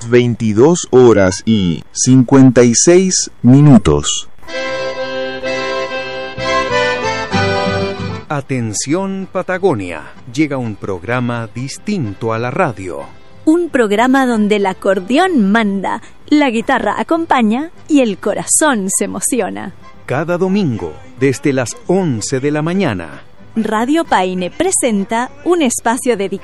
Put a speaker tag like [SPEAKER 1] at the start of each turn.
[SPEAKER 1] 22 horas y 56 minutos.
[SPEAKER 2] Atención Patagonia, llega un programa distinto a la radio.
[SPEAKER 3] Un programa donde el acordeón manda, la guitarra acompaña y el corazón se emociona.
[SPEAKER 2] Cada domingo, desde las 11 de la mañana.
[SPEAKER 3] Radio Paine presenta un espacio dedicado